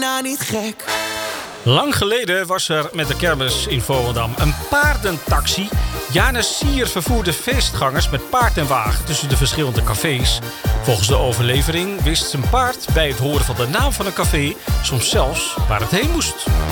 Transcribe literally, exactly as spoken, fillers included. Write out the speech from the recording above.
nou niet gek? Lang geleden was er met de kermis in Volendam een paardentaxi. Janus Sier vervoerde feestgangers met paard en wagen tussen de verschillende cafés. Volgens de overlevering wist zijn paard bij het horen van de naam van een café soms zelfs waar het heen moest.